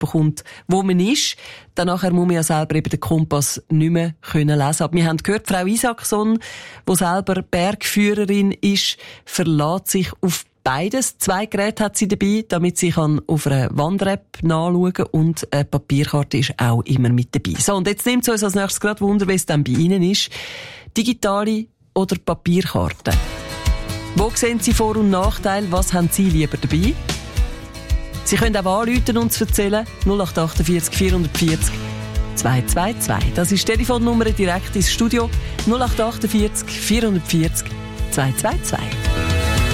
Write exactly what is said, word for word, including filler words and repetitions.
bekommt, wo man ist. Danach muss man ja selber eben den Kompass nicht mehr können lesen. Aber wir haben gehört, Frau Isaacson, die selber Bergführerin ist, verlässt sich auf beides. Zwei Geräte hat sie dabei, damit sie kann auf einer Wander-App nachschauen kann, und eine Papierkarte ist auch immer mit dabei. So, und jetzt nimmt es uns als nächstes gerade Wunder, wie es dann bei Ihnen ist. Digitale oder Papierkarte? Wo sehen Sie Vor- und Nachteile? Was haben Sie lieber dabei? Sie können auch anrufen und uns erzählen. null acht achtundvierzig vierhundertvierzig zweihundertzweiundzwanzig. Das ist die Telefonnummer direkt ins Studio. null acht achtundvierzig vierhundertvierzig zweihundertzweiundzwanzig.